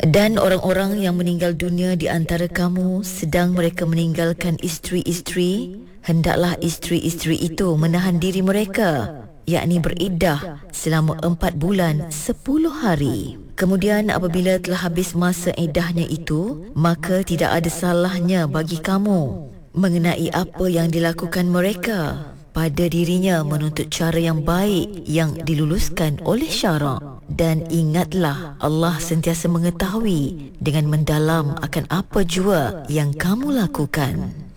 Dan orang-orang yang meninggal dunia di antara kamu sedang mereka meninggalkan isteri-isteri, hendaklah isteri-isteri itu menahan diri mereka, yakni beriddah selama 4 bulan 10 hari. Kemudian apabila telah habis masa iddahnya itu, maka tidak ada salahnya bagi kamu mengenai apa yang dilakukan mereka pada dirinya menuntut cara yang baik yang diluluskan oleh syarak. Dan ingatlah, Allah sentiasa mengetahui dengan mendalam akan apa jua yang kamu lakukan.